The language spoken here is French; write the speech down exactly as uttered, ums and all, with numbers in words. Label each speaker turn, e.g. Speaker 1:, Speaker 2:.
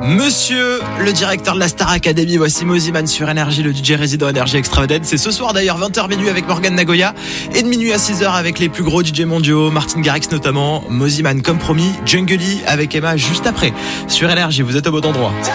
Speaker 1: Monsieur le directeur de la Star Academy, voici Mosiman sur Énergie, le D J résident Énergie Extravagance. C'est ce soir d'ailleurs, vingt heures minuit avec Morgan Nagoya et de minuit à six heures avec les plus gros D J mondiaux, Martin Garrix notamment. Mosiman comme promis, Jungly avec Emma juste après. Sur Énergie, vous êtes au bon endroit.